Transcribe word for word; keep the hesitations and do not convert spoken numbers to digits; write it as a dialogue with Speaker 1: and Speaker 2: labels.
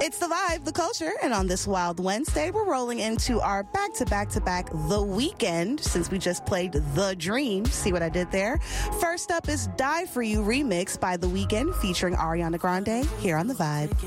Speaker 1: It's The Vibe, The Culture, and on this Wild Wednesday, we're rolling into our back-to-back-to-back The Weekend, since we just played The Dream. See what I did there? First up is Die For You remix by The Weeknd, featuring Ariana Grande, here on The Vibe.